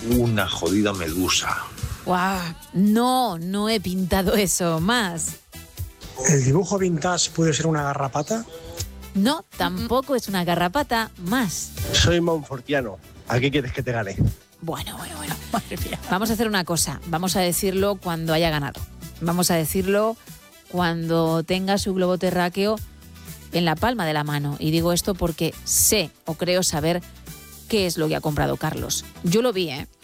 una jodida medusa. ¡Guau! No he pintado eso. Más. ¿El dibujo vintage puede ser una garrapata? No, tampoco es una garrapata. Más. Soy monfortiano. ¿A qué quieres que te gane? Bueno. Vamos a hacer una cosa. Vamos a decirlo cuando haya ganado. Vamos a decirlo cuando tenga su globo terráqueo en la palma de la mano. Y digo esto porque sé o creo saber qué es lo que ha comprado Carlos. Yo lo vi, ¿eh?